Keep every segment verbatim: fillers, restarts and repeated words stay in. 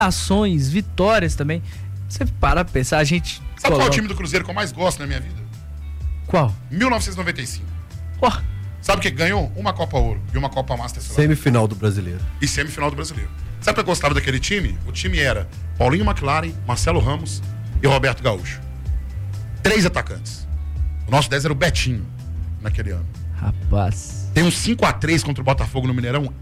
ações, vitórias também. Você para pra pensar, a gente... Sabe coloca... qual é o time do Cruzeiro que eu mais gosto na minha vida? Qual? mil novecentos e noventa e cinco. Oh. Sabe o que ganhou? Uma Copa Ouro e uma Copa Master. Semifinal do Brasileiro. E semifinal do Brasileiro. Sabe o que eu gostava daquele time? O time era Paulinho McLaren, Marcelo Ramos e Roberto Gaúcho. Três atacantes. O nosso dez era o Betinho, naquele ano. Rapaz. Tem um cinco a três contra o Botafogo no Mineirão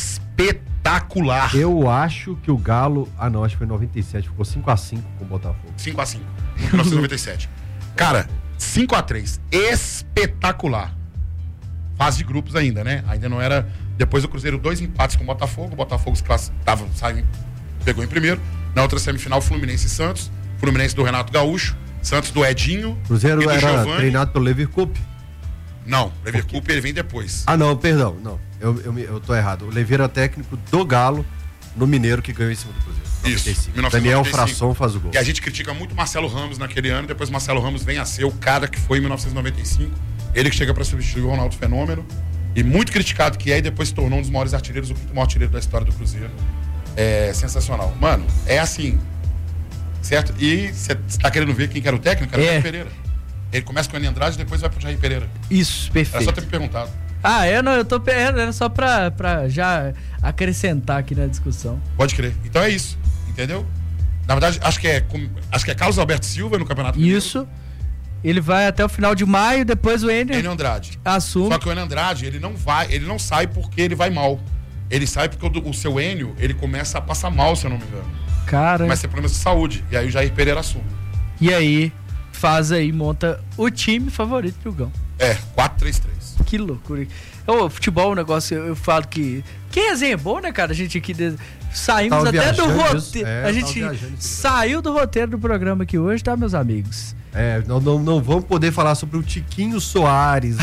espetacular. Eu acho que o Galo... Ah, não, acho que foi em noventa e sete. Ficou cinco a cinco com o Botafogo. cinco a cinco. mil novecentos e noventa e sete. Cara, cinco a três. Espetacular. Fase de grupos ainda, né? Ainda não era... Depois o Cruzeiro, dois empates com o Botafogo. O Botafogo se class... Tava, saiu, pegou em primeiro. Na outra semifinal, Fluminense e Santos. Fluminense do Renato Gaúcho. Santos do Edinho. Cruzeiro e do era Giovani. Treinado pelo Leverkusen? Não, Leverkusen ele vem depois. Ah, não, perdão. Não, eu, eu, eu tô errado. O Lever era técnico do Galo no Mineiro que ganhou em cima do Cruzeiro. Isso, mil novecentos e noventa e cinco. Daniel Frasson faz o gol. E a gente critica muito o Marcelo Ramos naquele ano. Depois o Marcelo Ramos vem a ser o cara que foi em mil novecentos e noventa e cinco. Ele que chega para substituir o Ronaldo Fenômeno. E muito criticado que é, e depois se tornou um dos maiores artilheiros, o quinto maior artilheiro da história do Cruzeiro. É sensacional. Mano, é assim, certo? E você tá querendo ver quem que era o técnico? Era o é. Jair Pereira. Ele começa com o Enio Andrade e depois vai pro Jair Pereira. Isso, perfeito. Era só ter me perguntado. Ah, eu não, eu tô era só pra, pra já acrescentar aqui na discussão. Pode crer. Então é isso, entendeu? Na verdade, acho que é, acho que é Carlos Alberto Silva no Campeonato Mineiro. Isso. Ele vai até o final de maio, depois o Enio... Enio Andrade. Assume. Só que o Enio Andrade, ele não vai, ele não sai porque ele vai mal. Ele sai porque o, o seu Enio, ele começa a passar mal, se eu não me engano. Cara... Começa a ter problemas de saúde. E aí o Jair Pereira assume. E aí, faz aí, monta o time favorito do Gão. É, quatro três três. Que loucura. O futebol é um negócio, eu, eu falo que... Que resenha é boa, né, cara? A gente aqui... De... Saímos tava até do roteiro. É, a gente saiu do roteiro do programa aqui hoje, tá, meus amigos? É, não, não, não vamos poder falar sobre o Tiquinho Soares. Né?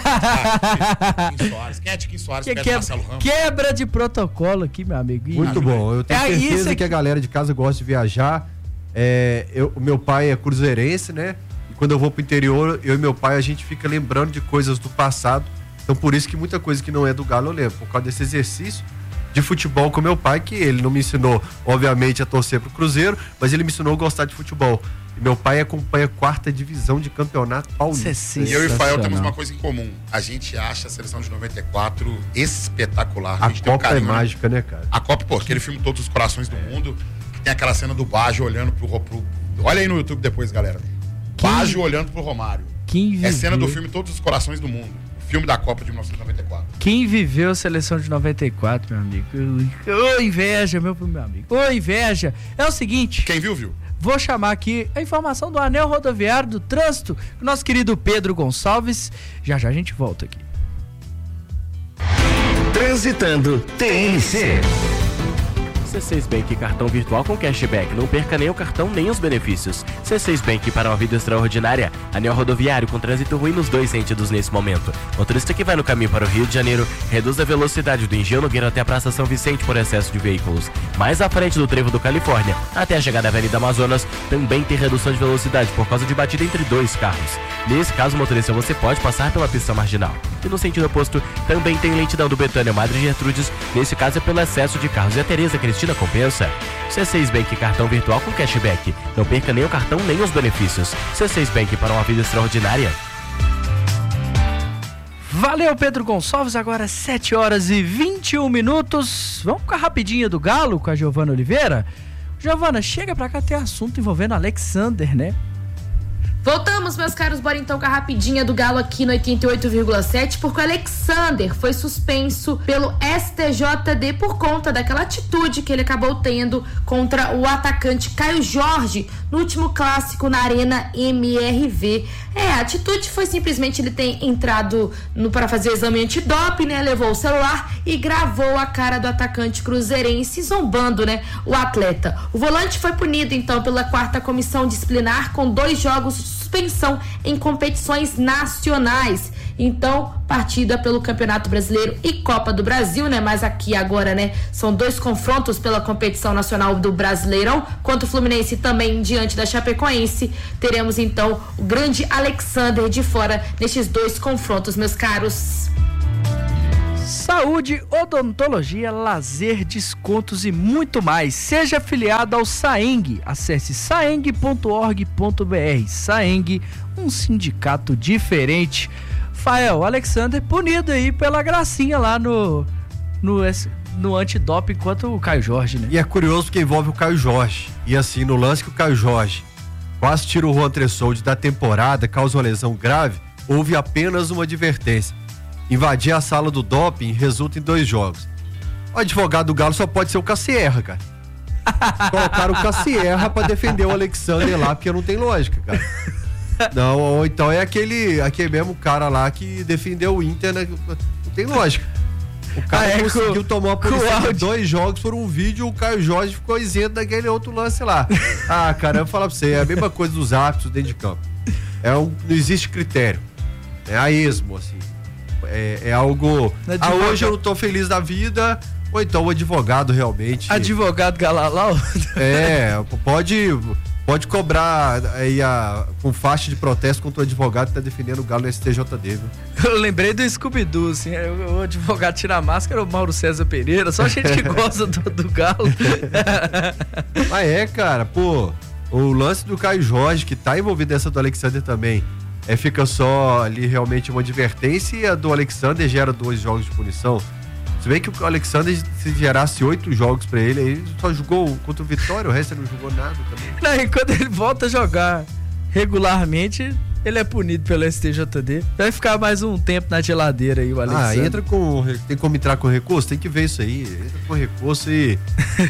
ah, Tiquinho Soares. Quem é Tiquinho Soares? Que quebra, quebra de protocolo aqui, meu amigo. Muito ah, bom. Eu tenho é certeza que a galera de casa gosta de viajar. É, eu, o meu pai é cruzeirense, né? E quando eu vou pro interior, eu e meu pai, a gente fica lembrando de coisas do passado. Então, por isso que muita coisa que não é do Galo eu lembro. Por causa desse exercício de futebol com meu pai, que ele não me ensinou, obviamente, a torcer pro Cruzeiro, mas ele me ensinou a gostar de futebol. E meu pai acompanha a quarta divisão de campeonato paulista. É e eu e o Fael temos uma coisa em comum. A gente acha a seleção de noventa e quatro espetacular. A, a gente Copa tem um carinho, é mágica, né, cara? A Copa, pô, aquele filme Todos os Corações do é. Mundo, que tem aquela cena do Baggio olhando pro, pro... Olha aí no YouTube depois, galera. Quem... Baggio olhando pro Romário. Quem é cena do filme Todos os Corações do Mundo. Filme da Copa de mil novecentos e noventa e quatro. Quem viveu a seleção de noventa e quatro, meu amigo? Ô, inveja, meu, meu amigo. Ô, inveja. É o seguinte... Quem viu, viu. Vou chamar aqui a informação do Anel Rodoviário do Trânsito, com o nosso querido Pedro Gonçalves. Já já a gente volta aqui. Transitando T N C. C seis Bank, cartão virtual com cashback. Não perca nem o cartão nem os benefícios. C seis Bank para uma vida extraordinária. Anel rodoviário com trânsito ruim nos dois sentidos nesse momento. Motorista que vai no caminho para o Rio de Janeiro, reduz a velocidade do Engenho Nogueira até a Praça São Vicente por excesso de veículos. Mais à frente do trevo do Califórnia, até a chegada à Avenida Amazonas, também tem redução de velocidade por causa de batida entre dois carros. Nesse caso, motorista, você pode passar pela pista marginal. E no sentido oposto, também tem lentidão do Betânia Madre Gertrudes. Nesse caso é pelo excesso de carros. E a Tereza Cristina compensa. C seis Bank, cartão virtual com cashback. Não perca nem o cartão nem os benefícios. C seis Bank para uma vida extraordinária. Valeu, Pedro Gonçalves. Agora sete horas e vinte e um minutos. Vamos com a rapidinha do Galo com a Giovana Oliveira? Giovana, chega pra cá, ter assunto envolvendo Alexander, né? Voltamos, meus caros, bora então com a rapidinha do Galo aqui no oitenta e oito vírgula sete, porque o Alexander foi suspenso pelo S T J D por conta daquela atitude que ele acabou tendo contra o atacante Caio Jorge no último clássico na Arena M R V. É, a atitude foi simplesmente ele ter entrado no, para fazer o exame antidoping, né? Levou o celular e gravou a cara do atacante cruzeirense zombando, né? O atleta. O volante foi punido então pela quarta comissão disciplinar com dois jogos de suspensão em competições nacionais. Então, partida pelo Campeonato Brasileiro e Copa do Brasil, né? Mas aqui agora, né? São dois confrontos pela competição nacional do Brasileirão, contra o Fluminense também diante da Chapecoense. Teremos então o grande Alexander de fora nestes dois confrontos, meus caros. Saúde, odontologia, lazer, descontos e muito mais. Seja afiliado ao Saeng. Acesse saeng ponto org ponto br. Saeng, um sindicato diferente. Fael, Alexander punido aí pela gracinha lá no no, no antidoping enquanto o Caio Jorge, né? E é curioso porque envolve o Caio Jorge. E assim, no lance que o Caio Jorge quase tira o Juan Tressoldi da temporada, causa uma lesão grave, houve apenas uma advertência. Invadir a sala do doping resulta em dois jogos. O advogado do Galo só pode ser o Cassierra, cara. Colocaram o Cassierra pra defender o Alexander lá, porque não tem lógica, cara. Não, ou então é aquele, aquele mesmo cara lá que defendeu o Inter, né? Não tem lógica. O cara ah, é, conseguiu com, tomar uma punição de dois jogos por um vídeo, o Caio Jorge ficou isento daquele outro lance lá. Ah, cara, eu vou falar pra você, é a mesma coisa dos árbitros dentro de campo. É um, não existe critério. É a esmo, assim. É, é algo. Ah, hoje eu não tô feliz da vida, ou então o advogado realmente. Advogado Galalau? É, pode, pode cobrar aí a, com faixa de protesto contra o advogado que tá defendendo o Galo no S T J D, viu? Eu lembrei do Scooby-Doo, assim, o advogado tira a máscara, o Mauro César Pereira, só gente que gosta do, do Galo. Mas é, cara, pô, o lance do Caio Jorge, que tá envolvido nessa do Alexander também. É, fica só ali realmente uma advertência e a do Alexander gera dois jogos de punição. Se bem que o Alexander, se gerasse oito jogos pra ele, ele só jogou contra o Vitória, o resto ele não jogou nada também. Não, e quando ele volta a jogar regularmente, ele é punido pelo S T J D. Vai ficar mais um tempo na geladeira aí o Alexander. Ah, entra com... Tem como entrar com recurso? Tem que ver isso aí. Entra com recurso e...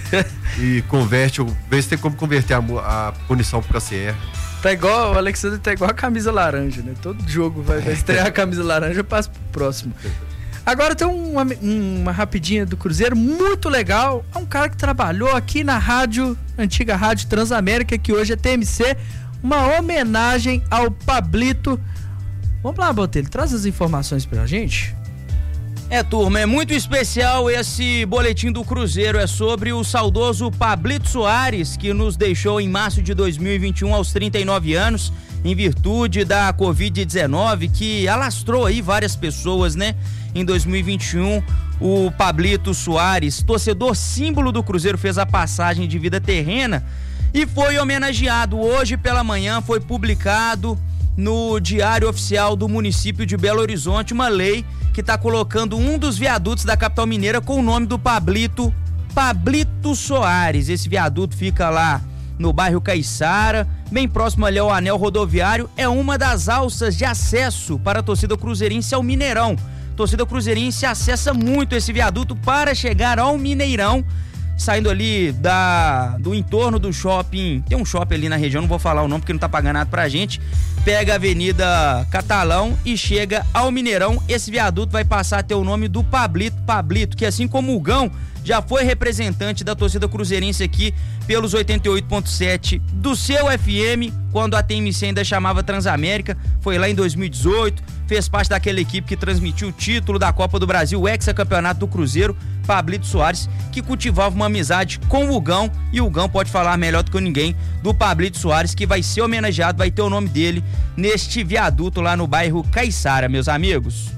e converte... Vê se tem como converter a, a punição pro K C R. Tá igual, o Alexander tá igual a camisa laranja, né? Todo jogo vai, vai estrear a camisa laranja, passa pro próximo. Agora tem uma, uma rapidinha do Cruzeiro, muito legal. É um cara que trabalhou aqui na rádio, antiga rádio Transamérica, que hoje é T M C. Uma homenagem ao Pablito. Vamos lá, Botelho, traz as informações pra gente. É, turma, é muito especial esse boletim do Cruzeiro, é sobre o saudoso Pablito Soares, que nos deixou em março de dois mil e vinte e um aos trinta e nove anos, em virtude da covid dezenove, que alastrou aí várias pessoas, né? Em dois mil e vinte e um, o Pablito Soares, torcedor símbolo do Cruzeiro, fez a passagem de vida terrena e foi homenageado. Hoje pela manhã foi publicado no Diário Oficial do município de Belo Horizonte uma lei que está colocando um dos viadutos da capital mineira com o nome do Pablito, Pablito Soares. Esse viaduto fica lá no bairro Caiçara, bem próximo ali ao anel rodoviário. É uma das alças de acesso para a torcida cruzeirense ao Mineirão. A torcida cruzeirense acessa muito esse viaduto para chegar ao Mineirão, saindo ali da, do entorno do shopping. Tem um shopping ali na região, não vou falar o nome porque não tá pagando nada pra gente. Pega a Avenida Catalão e chega ao Mineirão. Esse viaduto vai passar a ter o nome do Pablito Pablito, que assim como o Gão já foi representante da torcida cruzeirense aqui pelos oitenta e oito ponto sete do seu F M, quando a T M C ainda chamava Transamérica. Foi lá em dois mil e dezoito, fez parte daquela equipe que transmitiu o título da Copa do Brasil, o hexacampeonato do Cruzeiro. Pablito Soares, que cultivava uma amizade com o Gão, e o Gão pode falar melhor do que ninguém do Pablito Soares, que vai ser homenageado, vai ter o nome dele neste viaduto lá no bairro Caiçara, meus amigos.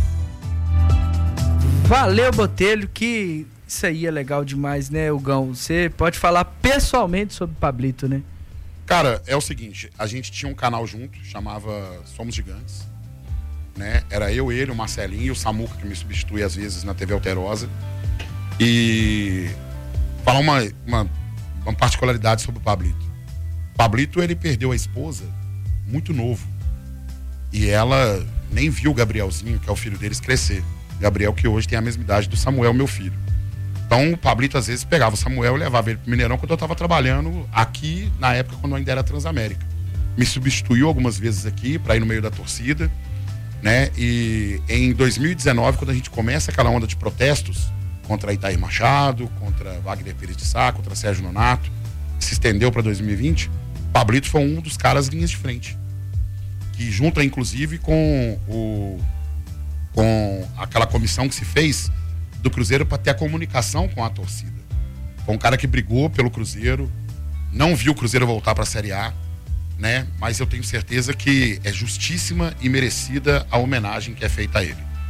Valeu, Botelho, que isso aí é legal demais, né, o Gão? Você pode falar pessoalmente sobre o Pablito, né? Cara, é o seguinte, a gente tinha um canal junto, chamava Somos Gigantes, né? Era eu, ele, o Marcelinho e o Samuca, que me substitui às vezes na T V Alterosa. E falar uma, uma, uma particularidade sobre o Pablito. O Pablito, ele perdeu a esposa muito novo. E ela nem viu o Gabrielzinho, que é o filho deles, crescer. Gabriel, que hoje tem a mesma idade do Samuel, meu filho. Então o Pablito às vezes pegava o Samuel e levava ele pro Mineirão quando eu tava trabalhando aqui, na época quando ainda era Transamérica. Me substituiu algumas vezes aqui para ir no meio da torcida, né? E em dois mil e dezenove, quando a gente começa aquela onda de protestos contra Itair Machado, contra Wagner Pires de Sá, contra Sérgio Nonato, que se estendeu para dois mil e vinte, Pablito foi um dos caras linhas de frente, que junta inclusive com o com aquela comissão que se fez do Cruzeiro para ter a comunicação com a torcida. Foi um cara que brigou pelo Cruzeiro, não viu o Cruzeiro voltar para a Série A, né? Mas eu tenho certeza que é justíssima e merecida a homenagem que é feita a ele.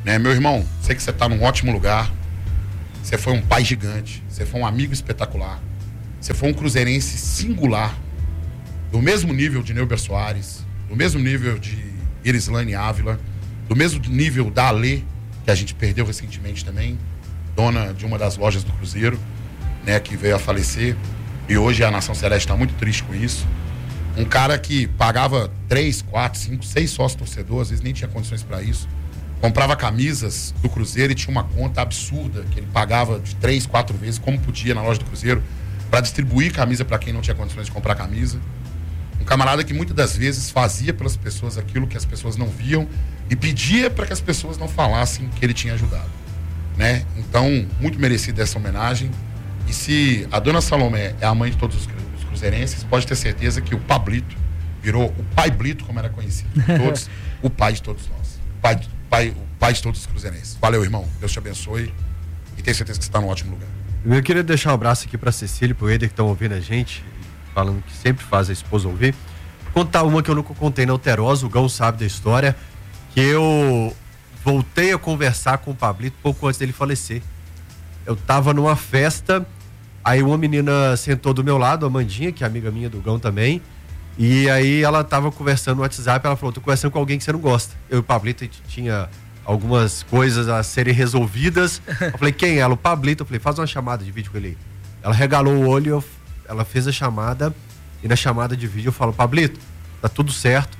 Né, meu irmão, sei que você tá num ótimo lugar. Você foi um pai gigante. Você foi um amigo espetacular. Você foi um cruzeirense singular. Do mesmo nível de Neuber Soares, do mesmo nível de Irislane Ávila, do mesmo nível da Alê, que a gente perdeu recentemente também, dona de uma das lojas do Cruzeiro, né, que veio a falecer. E hoje a Nação Celeste está muito triste com isso. Um cara que pagava três, quatro, cinco, seis sócios torcedores, às vezes nem tinha condições para isso. Comprava camisas do Cruzeiro e tinha uma conta absurda que ele pagava de três, quatro vezes, como podia, na loja do Cruzeiro, para distribuir camisa para quem não tinha condições de comprar camisa. Um camarada que muitas das vezes fazia pelas pessoas aquilo que as pessoas não viam e pedia para que as pessoas não falassem que ele tinha ajudado, né? Então, muito merecida essa homenagem. E se a dona Salomé é a mãe de todos os cruzeirenses, pode ter certeza que o Pablito virou o pai Blito, como era conhecido por todos, o pai de todos nós. O pai, pai, o pai de todos os cruzeirenses. Valeu, irmão. Deus te abençoe e tenho certeza que você está num ótimo lugar. Eu queria deixar um abraço aqui para Cecília e pro Eder que estão ouvindo a gente, falando que sempre faz a esposa ouvir. Contar uma que eu nunca contei na Alterosa, o Gão sabe da história, que eu voltei a conversar com o Pablito pouco antes dele falecer. Eu tava numa festa, aí uma menina sentou do meu lado, a Amandinha, que é amiga minha do Gão também, e aí ela tava conversando no WhatsApp, ela falou, tô conversando com alguém que você não gosta. Eu e o Pablito, a gente tinha algumas coisas a serem resolvidas. Eu falei, quem é ela? O Pablito. Eu falei, faz uma chamada de vídeo com ele aí. Ela regalou o olho, eu, ela fez a chamada, e na chamada de vídeo eu falo, Pablito, tá tudo certo,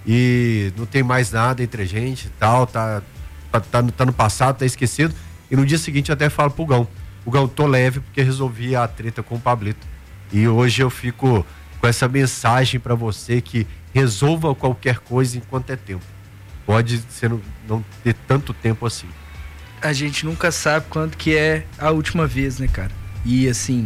e não tem mais nada entre a gente e tal, tá, tá, tá, tá no passado, tá esquecido. E no dia seguinte eu até falo pro Gão, o Gão, tô leve porque resolvi a treta com o Pablito. E hoje eu fico com essa mensagem para você que resolva qualquer coisa enquanto é tempo. Pode ser não, não ter tanto tempo assim. A gente nunca sabe quando que é a última vez, né, cara? E assim,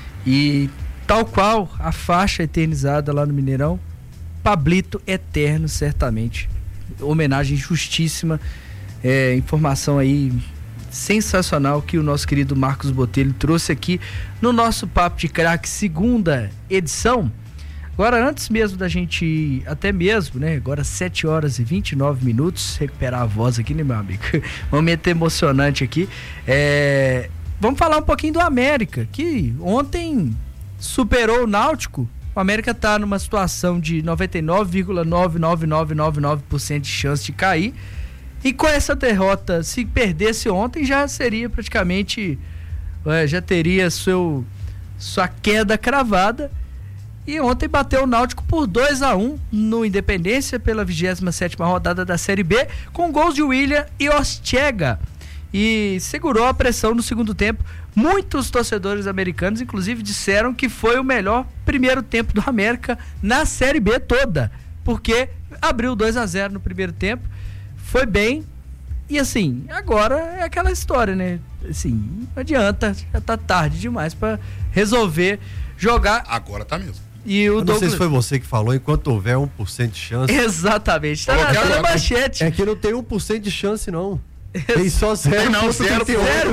e tal qual a faixa eternizada lá no Mineirão, Pablito eterno, certamente. Homenagem justíssima, é, informação aí sensacional que o nosso querido Marcos Botelho trouxe aqui no nosso Papo de Craque, segunda edição. Agora, antes mesmo da gente ir, até mesmo, né? Agora sete horas e vinte e nove minutos, recuperar a voz aqui, né, meu amigo? Momento emocionante aqui. É, vamos falar um pouquinho do América, que ontem superou o Náutico. O América está numa situação de noventa e nove vírgula nove nove nove nove nove por cento de chance de cair. E com essa derrota, se perdesse ontem, já seria praticamente, é, já teria seu, sua queda cravada. E ontem bateu o Náutico por dois a um no Independência pela vigésima sétima rodada da Série B, com gols de William e Ortega. E segurou a pressão no segundo tempo. Muitos torcedores americanos, inclusive, disseram que foi o melhor primeiro tempo do América na Série B toda, porque abriu dois a zero no primeiro tempo, foi bem, e assim, agora é aquela história, né? Assim, não adianta, já tá tarde demais para resolver jogar. Agora tá mesmo. E o Eu não Douglas... sei se foi você que falou, enquanto houver um por cento de chance. Exatamente, tá na, tá na manchete. É que não tem um por cento de chance, não. Tem só zero. Não, zero, zero.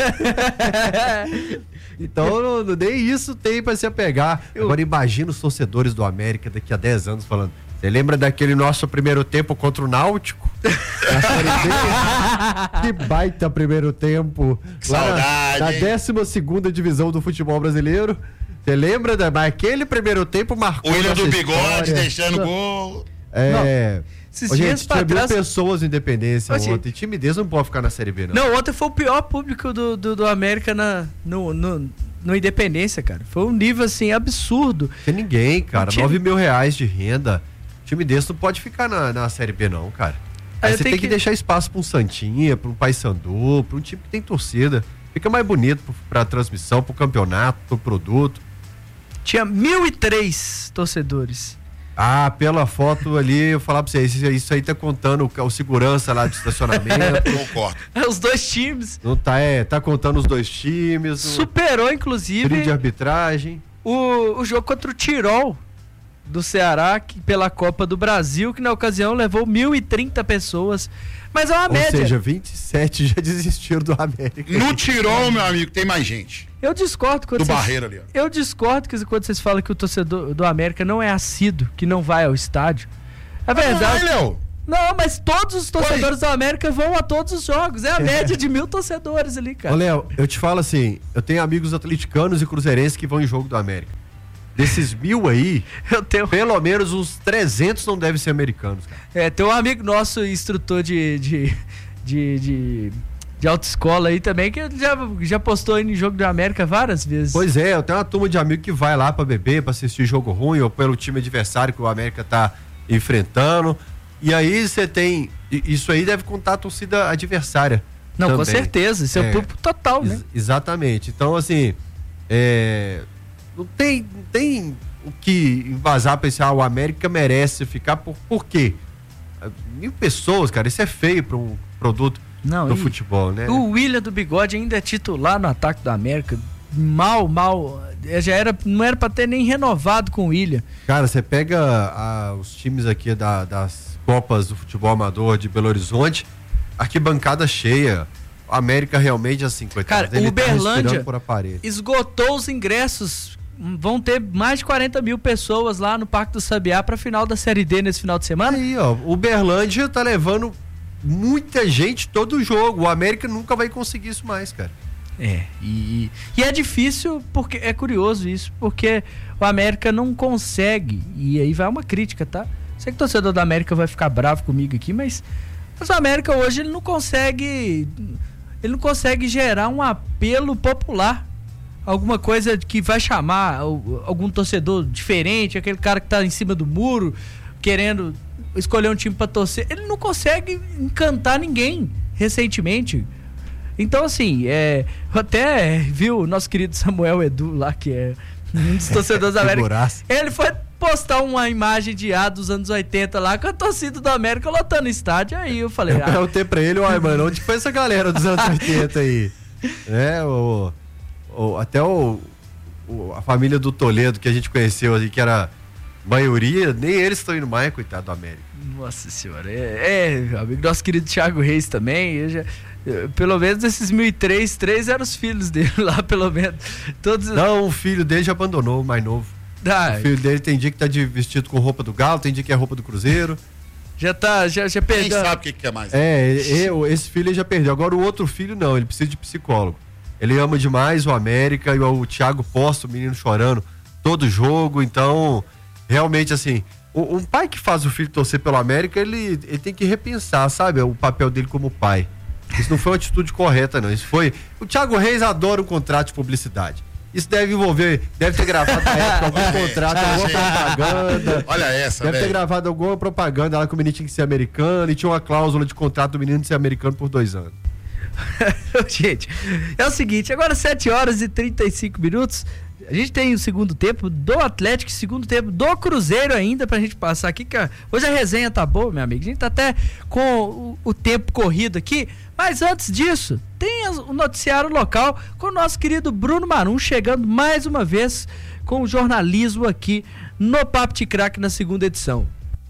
Então, não, não, nem isso tem pra se apegar. Eu... Agora, imagina os torcedores do América daqui a dez anos falando, você lembra daquele nosso primeiro tempo contra o Náutico? Na Série B? Que baita primeiro tempo. Que saudade. Na décima segunda divisão do futebol brasileiro. Você lembra daquele primeiro tempo marcou o William do Bigode história. Deixando gol. É. Esses Ô, dias gente, pra tinha trás... mil pessoas em Independência Ô, ontem. Timidez não pode ficar na Série B, não. Não, ontem foi o pior público do, do, do América na, no, no, no Independência, cara. Foi um nível, assim, absurdo. Tem ninguém, cara. Time... nove mil reais de renda. Time desse não pode ficar na, na Série B, não, cara. Aí, Aí você tem que... que deixar espaço pra um Santinha, pra um Paysandu, pra um time que tem torcida. Fica mais bonito pra transmissão, pro campeonato, pro produto. Tinha mil e três torcedores. Ah, pela foto ali, eu falar pra vocês, isso aí tá contando o, o segurança lá de estacionamento. Concordo. Os dois times. Não tá, é, tá contando os dois times. Superou, inclusive, trio de arbitragem. O, o jogo contra o Tirol do Ceará, que, pela Copa do Brasil, que na ocasião levou mil e trinta pessoas. Mas é uma Ou média. Ou seja, vinte e sete já desistiram do América. No Tirol, meu amigo, tem mais gente. Eu discordo quando do vocês, Barreiro ali, ó. Eu discordo que quando vocês falam que o torcedor do América não é assíduo, que não vai ao estádio. A verdade, vai, Léo. Não, mas todos os torcedores Oi. do América vão a todos os jogos. É a média de mil torcedores ali, cara. Ô, Léo, eu te falo assim, eu tenho amigos atleticanos e cruzeirenses que vão em jogo do América. Desses mil aí, eu tenho... pelo menos uns trezentos não devem ser americanos, cara. É, tem um amigo nosso, instrutor de, de, de, de, de autoescola aí também, que já, já postou em jogo do América várias vezes. Pois é, eu tenho uma turma de amigo que vai lá pra beber, pra assistir jogo ruim, ou pelo time adversário que o América tá enfrentando. E aí você tem... Isso aí deve contar a torcida adversária. Não, também. Com certeza. Isso é, é o público total, né? Ex- exatamente. Então, assim, é, não tem, não tem o que embasar pra esse, ah, o América merece ficar. Por, por quê? Mil pessoas, cara, isso é feio pra um produto não, do futebol, né? O William do Bigode ainda é titular no ataque do América. Mal, mal... Já era, não era pra ter nem renovado com o William. Cara, você pega a, os times aqui da, das Copas do Futebol Amador de Belo Horizonte, arquibancada cheia. O América realmente, assim, coitado. Cara, o Uberlândia esgotou os ingressos. Vão ter mais de quarenta mil pessoas lá no Parque do Sabiá pra final da Série D nesse final de semana. Aí, ó, o Uberlândia tá levando muita gente todo jogo. O América nunca vai conseguir isso mais, cara. É, e, e é difícil, porque é curioso isso, porque o América não consegue, e aí vai uma crítica, tá? Sei que o torcedor da América vai ficar bravo comigo aqui, mas, mas o América hoje ele não consegue, ele não consegue gerar um apelo popular, alguma coisa que vai chamar algum torcedor diferente, aquele cara que tá em cima do muro, querendo escolher um time pra torcer, ele não consegue encantar ninguém recentemente. Então, assim, é, eu até vi o nosso querido Samuel Edu lá, que é um dos torcedores da América. Ele foi postar uma imagem de A dos anos oitenta lá, com a torcida do América lotando o estádio. Aí eu falei... Eu ah, perguntei pra ele, uai, mano, onde foi essa galera dos anos oitenta aí? É, o, o, até o, o, a família do Toledo, que a gente conheceu ali, que era maioria, nem eles estão indo mais, coitado do América. Nossa senhora, é, é amigo nosso querido Thiago Reis também, eu já... Pelo menos esses mil e três, três eram os filhos dele lá, pelo menos. Todos... Não, o filho dele já abandonou, o mais novo. Ah, o filho dele tem dia que tá de vestido com roupa do Galo, tem dia que é roupa do Cruzeiro. Já tá, já, já perdeu. Quem sabe o que, que é mais. É, eu, esse filho já perdeu. Agora o outro filho não, ele precisa de psicólogo. Ele ama demais o América e o Thiago posta o menino chorando todo jogo, então, realmente assim, um pai que faz o filho torcer pelo América, ele, ele tem que repensar, sabe, o papel dele como pai. Isso não foi uma atitude correta, não. Isso foi... O Thiago Reis adora um contrato de publicidade. Isso deve envolver... Deve ter gravado na época algum contrato, alguma propaganda. Olha essa, Deve véio. ter gravado alguma propaganda lá que o menino tinha que ser americano e tinha uma cláusula de contrato do menino de ser americano por dois anos. Gente, é o seguinte, agora sete horas e trinta e cinco minutos... A gente tem o segundo tempo do Atlético, segundo tempo do Cruzeiro ainda pra gente passar aqui, que hoje a resenha tá boa, meu amigo. A gente tá até com o, o tempo corrido aqui, mas antes disso, tem o noticiário local com o nosso querido Bruno Marum chegando mais uma vez com o jornalismo aqui no Papo de Craque na segunda edição.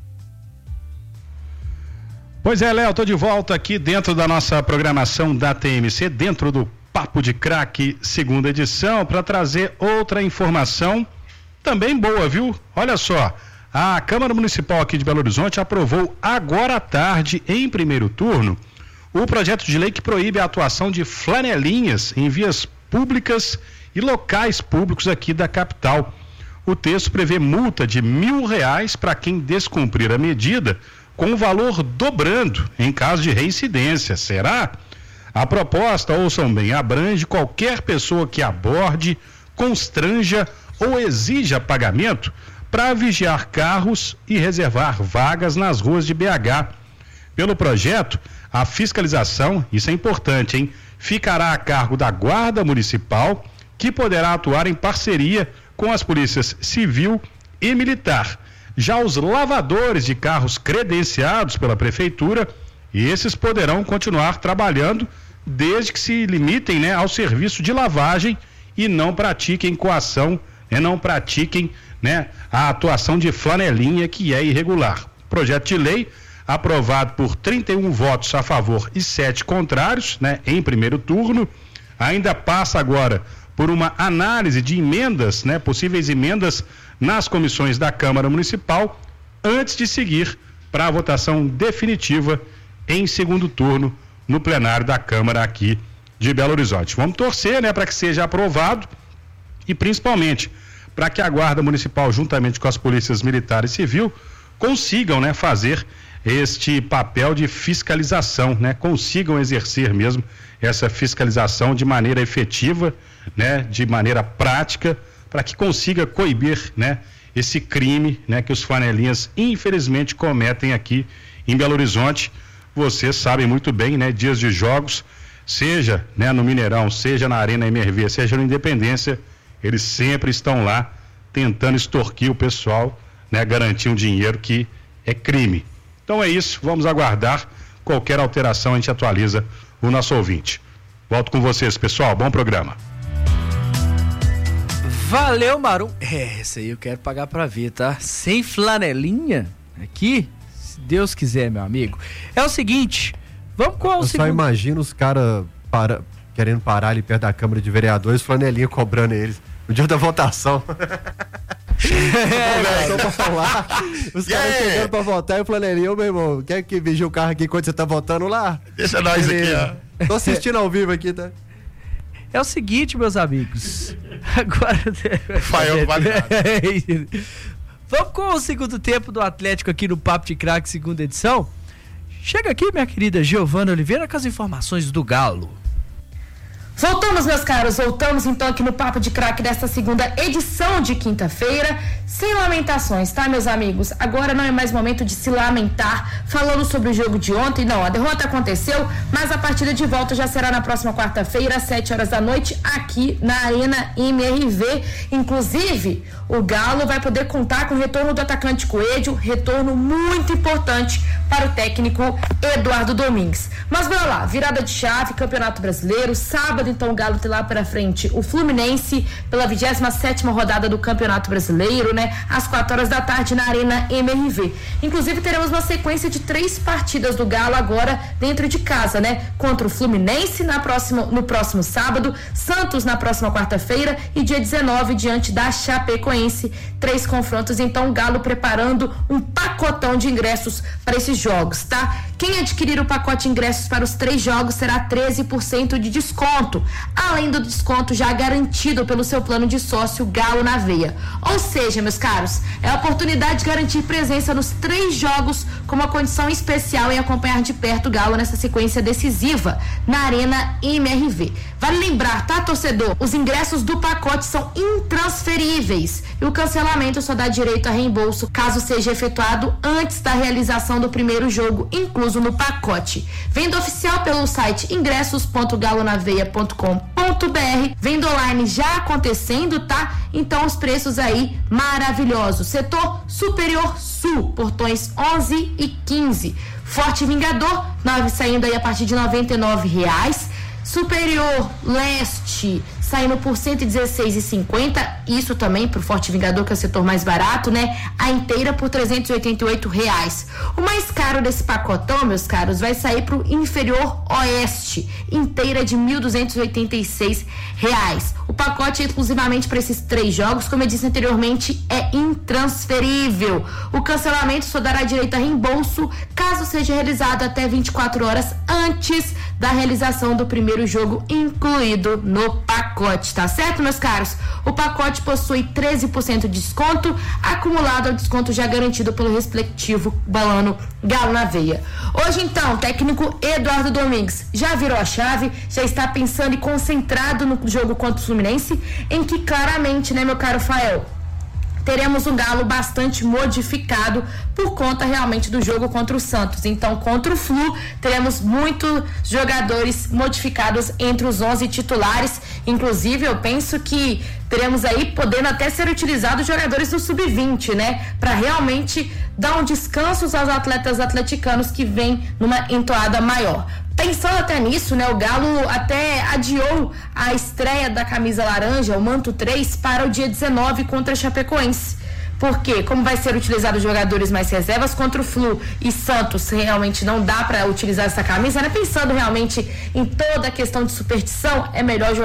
Pois é, Léo, tô de volta aqui dentro da nossa programação da T M C, dentro do Papo de Craque, segunda edição, para trazer outra informação também boa, viu? Olha só, a Câmara Municipal aqui de Belo Horizonte aprovou agora à tarde, em primeiro turno, o projeto de lei que proíbe a atuação de flanelinhas em vias públicas e locais públicos aqui da capital. O texto prevê multa de mil reais para quem descumprir a medida, com o valor dobrando em caso de reincidência. Será? A proposta, ouçam bem, abrange qualquer pessoa que aborde, constranja ou exija pagamento para vigiar carros e reservar vagas nas ruas de B H. Pelo projeto, a fiscalização, isso é importante, hein, ficará a cargo da Guarda Municipal, que poderá atuar em parceria com as polícias civil e militar. Já os lavadores de carros credenciados pela prefeitura, esses poderão continuar trabalhando desde que se limitem, né, ao serviço de lavagem e não pratiquem coação, né, não pratiquem, né, a atuação de flanelinha, que é irregular. Projeto de lei aprovado por trinta e um votos a favor e sete contrários, né, em primeiro turno, ainda passa agora por uma análise de emendas, né, possíveis emendas nas comissões da Câmara Municipal, antes de seguir para a votação definitiva em segundo turno no plenário da Câmara aqui de Belo Horizonte. Vamos torcer, né, para que seja aprovado e principalmente para que a Guarda Municipal, juntamente com as polícias militar e civil, consigam, né, fazer este papel de fiscalização, né, consigam exercer mesmo essa fiscalização de maneira efetiva, né, de maneira prática, para que consiga coibir, né, esse crime, né, que os flanelinhas infelizmente cometem aqui em Belo Horizonte. Vocês sabem muito bem, né, dias de jogos, seja, né, no Mineirão, seja na Arena M R V, seja no Independência, eles sempre estão lá tentando extorquir o pessoal, né, garantir um dinheiro que é crime. Então é isso, vamos aguardar. Qualquer alteração a gente atualiza o nosso ouvinte. Volto com vocês, pessoal, bom programa. Valeu, Marum. É, esse aí eu quero pagar pra ver, tá? Sem flanelinha aqui, se Deus quiser, meu amigo. É o seguinte, vamos com o Eu segundo... só imagino os caras para... querendo parar ali perto da Câmara de Vereadores, flanelinha cobrando eles no dia da votação. É, só pra falar. Os caras yeah. chegando pra votar e o flanelinha, ô meu irmão, quer que vigie o carro aqui enquanto você tá votando lá? Deixa nós Beleza. aqui, ó. Tô assistindo ao vivo aqui, tá? É o seguinte, meus amigos. Agora. Fael, vale nada. Vamos com o segundo tempo do Atlético aqui no Papo de Craque, segunda edição. Chega aqui, minha querida Giovana Oliveira, com as informações do Galo. Voltamos, meus caros, voltamos então aqui no Papo de Craque desta segunda edição de quinta-feira, sem lamentações, tá, meus amigos? Agora não é mais momento de se lamentar falando sobre o jogo de ontem, não, a derrota aconteceu, mas a partida de volta já será na próxima quarta-feira, às sete horas da noite, aqui na Arena M R V. Inclusive, o Galo vai poder contar com o retorno do atacante Coelho, retorno muito importante para o técnico Eduardo Domingues. Mas vamos lá, virada de chave, Campeonato Brasileiro, sábado então o Galo tem lá para frente o Fluminense pela vigésima sétima rodada do Campeonato Brasileiro, né? Às quatro horas da tarde na Arena M R V. Inclusive teremos uma sequência de três partidas do Galo agora dentro de casa, né? Contra o Fluminense na próxima, no próximo sábado, Santos na próxima quarta-feira e dia dezenove diante da Chapecoense. Três confrontos, então o Galo preparando um pacotão de ingressos para esses jogos, tá? Quem adquirir o pacote de ingressos para os três jogos terá treze por cento de desconto, além do desconto já garantido pelo seu plano de sócio Galo na Veia. Ou seja, meus caros, é a oportunidade de garantir presença nos três jogos com uma condição especial em acompanhar de perto o Galo nessa sequência decisiva na Arena M R V. Vale lembrar, tá, torcedor? Os ingressos do pacote são intransferíveis e o cancelamento só dá direito a reembolso caso seja efetuado antes da realização do primeiro jogo, incluso no pacote. Venda oficial pelo site ingressos ponto galo na veia ponto com ponto b r. Venda online já acontecendo, tá? Então os preços aí maravilhosos. Setor Superior Sul, portões onze e quinze. Forte Vingador, nove saindo aí a partir de noventa e nove reais. Superior Leste saindo por cento e dezesseis reais e cinquenta centavos, isso também pro Forte Vingador, que é o setor mais barato, né? A inteira por trezentos e oitenta e oito reais. O mais caro desse pacotão, meus caros, vai sair pro Inferior Oeste, inteira de mil duzentos e oitenta e seis reais. O pacote é exclusivamente para esses três jogos, como eu disse anteriormente, é intransferível. O cancelamento só dará direito a reembolso caso seja realizado até vinte e quatro horas antes da realização do primeiro jogo incluído no pacote, tá certo, meus caros? O pacote possui treze por cento de desconto, acumulado ao desconto já garantido pelo respectivo balano Galo na Veia. Hoje, então, o técnico Eduardo Domingues já virou a chave, já está pensando e concentrado no jogo contra o Fluminense, em que claramente, né, meu caro Fael, teremos um Galo bastante modificado por conta realmente do jogo contra o Santos. Então, contra o Flu, teremos muitos jogadores modificados entre os onze titulares. Inclusive, eu penso que teremos aí podendo até ser utilizados jogadores do sub vinte, né? Para realmente dar um descanso aos atletas atleticanos que vêm numa entoada maior. Pensando até nisso, né, o Galo até adiou a estreia da camisa laranja, o manto três, para o dia dezenove contra a Chapecoense. Porque, como vai ser utilizado jogadores mais reservas contra o Flu e Santos, realmente não dá para utilizar essa camisa, né? Pensando realmente em toda a questão de superstição, é melhor jogar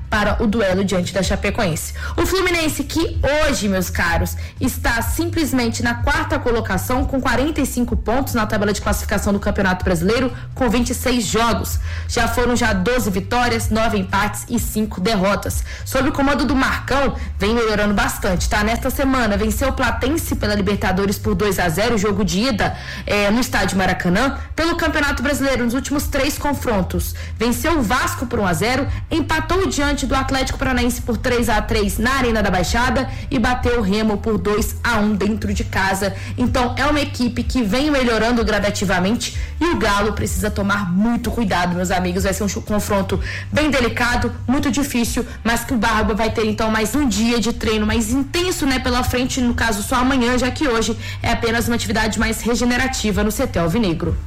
para o duelo diante da Chapecoense. O Fluminense, que hoje, meus caros, está simplesmente na quarta colocação com quarenta e cinco pontos na tabela de classificação do Campeonato Brasileiro, com vinte e seis jogos. Já foram já doze vitórias, nove empates e cinco derrotas. Sob o comando do Marcão, vem melhorando bastante, tá? Nesta semana, venceu o Platense pela Libertadores por dois a zero, jogo de ida é, no estádio Maracanã. Pelo Campeonato Brasileiro, nos últimos três confrontos, venceu o Vasco por um a zero, empatou diante do Atlético Paranaense por três a três na Arena da Baixada e bateu o Remo por dois a um dentro de casa. Então é uma equipe que vem melhorando gradativamente e o Galo precisa tomar muito cuidado, meus amigos. Vai ser um confronto bem delicado, muito difícil, mas que o Barba vai ter então mais um dia de treino mais intenso, né, pela frente, no caso só amanhã, já que hoje é apenas uma atividade mais regenerativa no C T Alvinegro.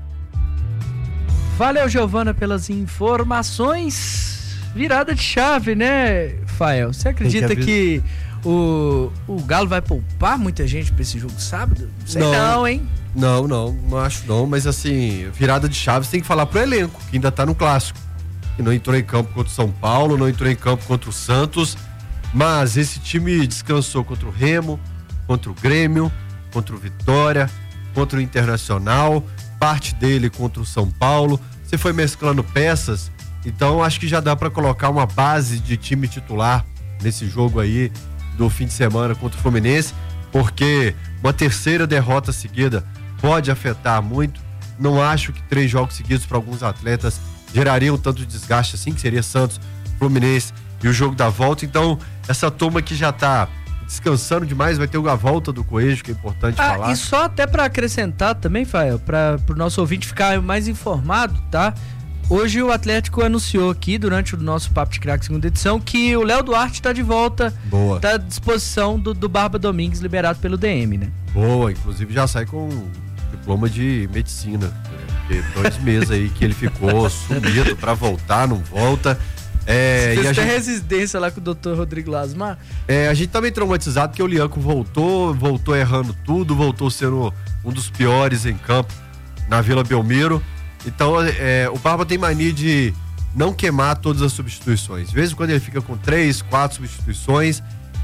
Valeu, Giovana, pelas informações. Virada de chave, né, Fael? Você acredita que, que o, o Galo vai poupar muita gente pra esse jogo sábado? Não sei não, não, hein? Não, não, não acho não, mas assim, virada de chave você tem que falar pro elenco, que ainda tá no clássico. Que não entrou em campo contra o São Paulo, não entrou em campo contra o Santos, mas esse time descansou contra o Remo, contra o Grêmio, contra o Vitória, contra o Internacional, parte dele contra o São Paulo. Você foi mesclando peças, então acho que já dá para colocar uma base de time titular nesse jogo aí do fim de semana contra o Fluminense, porque uma terceira derrota seguida pode afetar muito. Não acho que três jogos seguidos para alguns atletas gerariam tanto desgaste assim, que seria Santos, Fluminense e o jogo da volta. Então essa turma que já tá descansando demais, vai ter a volta do Coelho, que é importante ah, falar. E só até para acrescentar também, Fael, para o no nosso ouvinte ficar mais informado, tá? Hoje o Atlético anunciou aqui, durante o nosso Papo de Craque segunda edição, que o Léo Duarte está de volta. Boa. Tá à disposição do, do Barba Domingues, liberado pelo D M, né? Boa, inclusive já sai com diploma de medicina, né? Porque dois meses aí que ele ficou sumido para voltar, não volta. É, Você e a tem gente, resistência lá com o doutor Rodrigo Lasmar? É, a gente tá meio traumatizado porque o Lianco voltou, voltou errando tudo, voltou sendo um dos piores em campo na Vila Belmiro. Então é, o Barba tem mania de não queimar todas as substituições. De vez em quando ele fica com três, quatro substituições.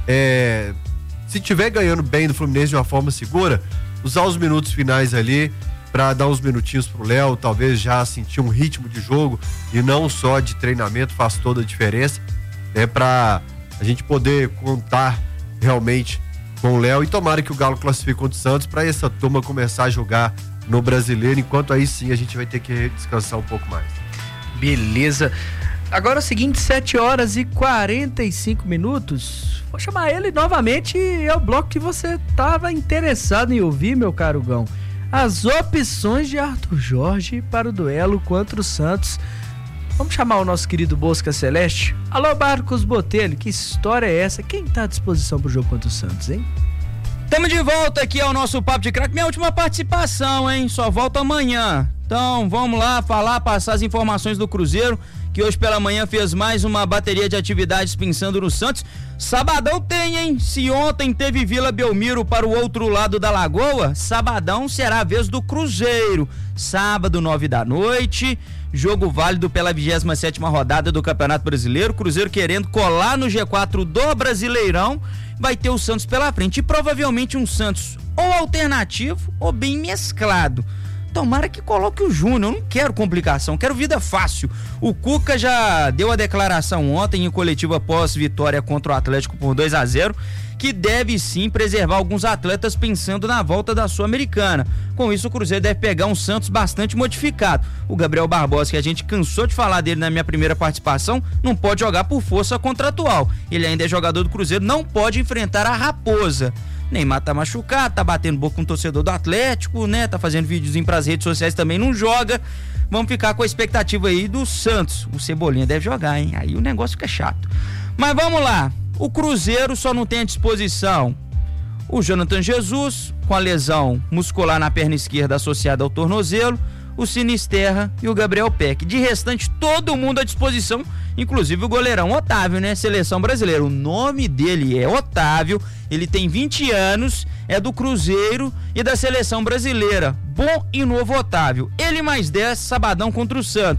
É, se tiver ganhando bem do Fluminense de uma forma segura, usar os minutos finais ali para dar uns minutinhos pro Léo, talvez já sentir um ritmo de jogo e não só de treinamento, faz toda a diferença, né? Para a gente poder contar realmente com o Léo e tomara que o Galo classifique contra o Santos para essa turma começar a jogar no Brasileiro, enquanto aí sim a gente vai ter que descansar um pouco mais. Beleza. Agora é o seguinte, sete horas e quarenta e cinco minutos. Vou chamar ele novamente, é o bloco que você estava interessado em ouvir, meu caro Gão. As opções de Arthur Jorge para o duelo contra o Santos. Vamos chamar o nosso querido Bosca Celeste. Alô, Marcos Botelho, que história é essa? Quem está à disposição para o jogo contra o Santos, hein? Estamos de volta aqui ao nosso Papo de Craque. Minha última participação, hein? Só volto amanhã. Então, vamos lá falar, passar as informações do Cruzeiro, que hoje pela manhã fez mais uma bateria de atividades pensando no Santos. Sabadão tem, hein? Se ontem teve Vila Belmiro para o outro lado da lagoa, sabadão será a vez do Cruzeiro. Sábado, nove da noite, jogo válido pela vigésima sétima rodada do Campeonato Brasileiro. Cruzeiro querendo colar no G quatro do Brasileirão. Vai ter o Santos pela frente e provavelmente um Santos ou alternativo ou bem mesclado. Tomara que coloque o Júnior, eu não quero complicação, quero vida fácil. O Cuca já deu a declaração ontem em coletiva pós-vitória contra o Atlético por dois a zero, que deve sim preservar alguns atletas pensando na volta da Sul-Americana. Com isso o Cruzeiro deve pegar um Santos bastante modificado. O Gabriel Barbosa, que a gente cansou de falar dele na minha primeira participação, não pode jogar por força contratual. Ele ainda é jogador do Cruzeiro, não pode enfrentar a Raposa. Neymar tá machucado, tá batendo boca com o torcedor do Atlético, né? Tá fazendo videozinho pras redes sociais, também não joga. Vamos ficar com a expectativa aí do Santos. O Cebolinha deve jogar, hein? Aí o negócio fica chato. Mas vamos lá. O Cruzeiro só não tem à disposição o Jonathan Jesus, com a lesão muscular na perna esquerda associada ao tornozelo, o Sinisterra e o Gabriel Peck. De restante, todo mundo à disposição, inclusive o goleirão Otávio, né? Seleção brasileira. O nome dele é Otávio, ele tem vinte anos, é do Cruzeiro e da seleção brasileira. Bom e novo Otávio. Ele mais dez, sabadão contra o Santos.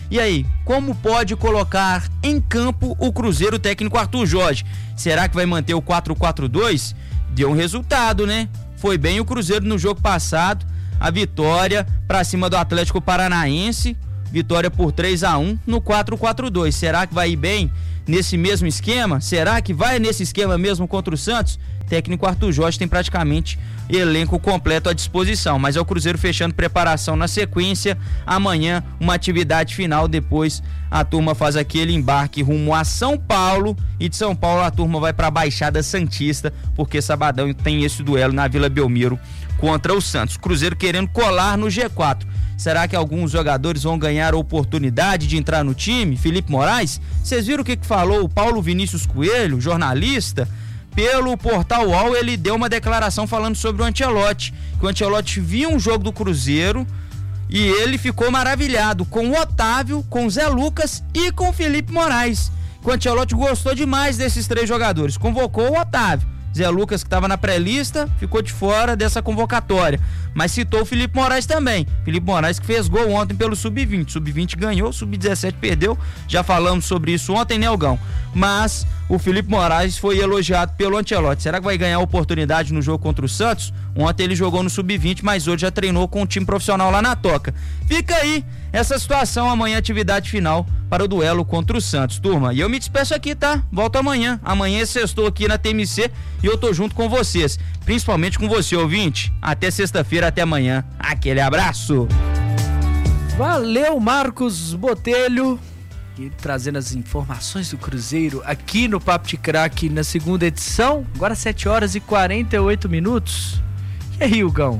E aí, como pode colocar em campo o Cruzeiro técnico Arthur Jorge? Será que vai manter o quatro quatro dois? Deu um resultado, né? Foi bem o Cruzeiro no jogo passado, a vitória pra cima do Atlético Paranaense, vitória por três a um no quatro quatro dois. Será que vai ir bem nesse mesmo esquema? Será que vai nesse esquema mesmo contra o Santos? Técnico Arthur Jorge tem praticamente elenco completo à disposição, mas é o Cruzeiro fechando preparação na sequência. Amanhã uma atividade final, depois a turma faz aquele embarque rumo a São Paulo, e de São Paulo a turma vai para a Baixada Santista, porque sabadão tem esse duelo na Vila Belmiro contra o Santos. Cruzeiro querendo colar no G quatro. Será que alguns jogadores vão ganhar a oportunidade de entrar no time? Felipe Moraes, vocês viram o que, que falou o Paulo Vinícius Coelho, jornalista? Pelo Portal U O L, ele deu uma declaração falando sobre o Ancelotti, que o Ancelotti viu um jogo do Cruzeiro e ele ficou maravilhado com o Otávio, com o Zé Lucas e com o Felipe Moraes. O Ancelotti gostou demais desses três jogadores, convocou o Otávio. Zé Lucas, que estava na pré-lista, ficou de fora dessa convocatória, mas citou o Felipe Moraes também. Felipe Moraes que fez gol ontem pelo sub vinte. sub vinte ganhou, sub dezessete perdeu. Já falamos sobre isso ontem, né, Algão? Mas o Felipe Moraes foi elogiado pelo Ancelotti. Será que vai ganhar oportunidade no jogo contra o Santos? Ontem ele jogou no sub vinte, mas hoje já treinou com o time profissional lá na Toca. Fica aí essa situação, amanhã atividade final para o duelo contra o Santos, turma. E eu me despeço aqui, tá? Volto amanhã. Amanhã é sextou aqui na T M C e eu tô junto com vocês, principalmente com você, ouvinte. Até sexta-feira, até amanhã. Aquele abraço. Valeu, Marcos Botelho, e trazendo as informações do Cruzeiro aqui no Papo de Craque na segunda edição. Agora sete horas e quarenta e oito minutos. E aí, Hugão?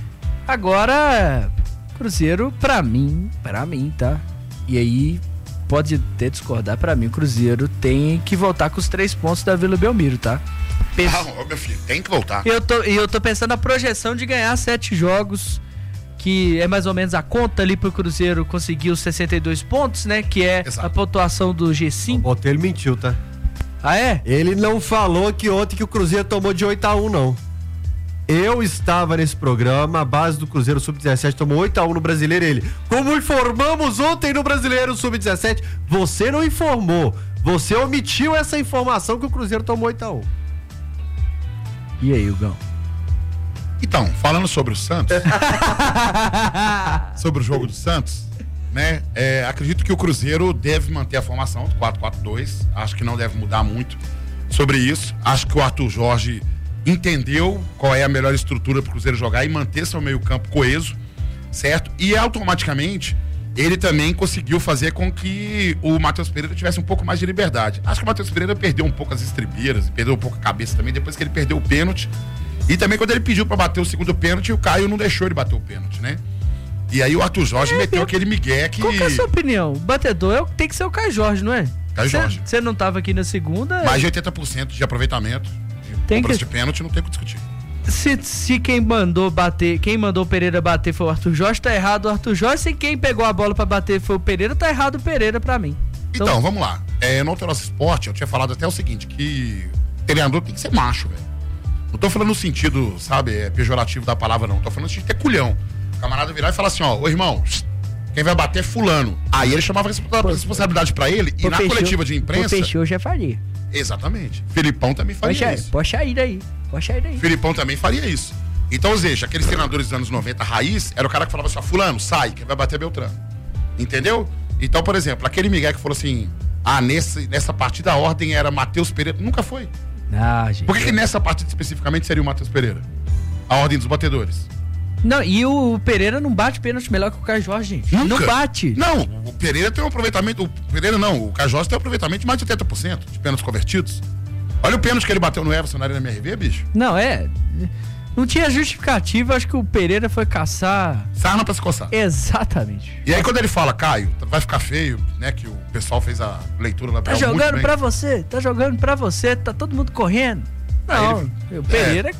Agora, Cruzeiro, pra mim, pra mim, tá? E aí, pode até discordar, pra mim, o Cruzeiro tem que voltar com os três pontos da Vila Belmiro, tá? Penso... Ah, meu filho, tem que voltar. E eu tô, eu tô pensando na projeção de ganhar sete jogos, que é mais ou menos a conta ali pro Cruzeiro conseguir os sessenta e dois pontos, né? Que é Exato. A pontuação do G cinco. O Botelho mentiu, tá? Ah, é? Ele não falou que ontem que o Cruzeiro tomou de oito a um, não. Eu estava nesse programa, a base do Cruzeiro sub dezessete tomou oito a um no Brasileiro. Ele, como informamos ontem no Brasileiro sub dezessete, você não informou. Você omitiu essa informação que o Cruzeiro tomou oito a um. E aí, Hugão? Então, falando sobre o Santos, sobre o jogo do Santos, né? É, acredito que o Cruzeiro deve manter a formação do quatro quatro dois. Acho que não deve mudar muito sobre isso. Acho que o Arthur Jorge entendeu qual é a melhor estrutura para o Cruzeiro jogar e manter seu meio-campo coeso, certo? E automaticamente ele também conseguiu fazer com que o Matheus Pereira tivesse um pouco mais de liberdade. Acho que o Matheus Pereira perdeu um pouco as estribeiras, perdeu um pouco a cabeça também depois que ele perdeu o pênalti. E também quando ele pediu para bater o segundo pênalti, o Caio não deixou ele bater o pênalti, né? E aí o Arthur Jorge é, meteu eu... aquele migué que... Qual que é a sua opinião? O batedor é, tem que ser o Caio Jorge, não é? Caio cê, Jorge. Você não estava aqui na segunda? Mais de oitenta por cento de aproveitamento. Tem que... de pênalti, não tem o que discutir. Se, se quem mandou bater, quem mandou o Pereira bater foi o Arthur Jorge, tá errado o Arthur Jorge. Se quem pegou a bola pra bater foi o Pereira, tá errado o Pereira pra mim. Então, então vamos lá. É, no Nosso Esporte, eu tinha falado até o seguinte, que treinador tem que ser macho, velho. Não tô falando no sentido, sabe, é, pejorativo da palavra, não. Tô falando no sentido de ter culhão. O camarada virar e falar assim, ó, ô irmão, quem vai bater é fulano. Aí ele chamava a responsabilidade pra ele e na fechou, coletiva de imprensa... Fechou, já faria. Exatamente. Felipão também faria poxa, isso. Pode sair daí. Pode sair daí. Felipão também faria isso. Então, ou seja, aqueles treinadores dos anos noventa, raiz, era o cara que falava assim, ó, fulano, sai, quem vai bater é Beltrano. Entendeu? Então, por exemplo, aquele Miguel que falou assim, ah, nesse, nessa partida a ordem era Matheus Pereira, nunca foi. Ah, gente. Por que, que nessa partida especificamente seria o Matheus Pereira? A ordem dos batedores. Não, e o Pereira não bate pênalti melhor que o Caio Jorge, gente. Nunca. Não bate. Não, o Pereira tem um aproveitamento, o Pereira não, o Caio Jorge tem um aproveitamento de mais de oitenta por cento de pênaltis convertidos. Olha o pênalti que ele bateu no Everson na Arena M R V, bicho. Não, é... Não tinha justificativa, acho que o Pereira foi caçar... Sarna pra se coçar. Exatamente. E aí quando ele fala, Caio, vai ficar feio, né, que o pessoal fez a leitura lá. Tá jogando pra você, tá jogando pra você, tá todo mundo correndo. Não, ele... o Pereira... É.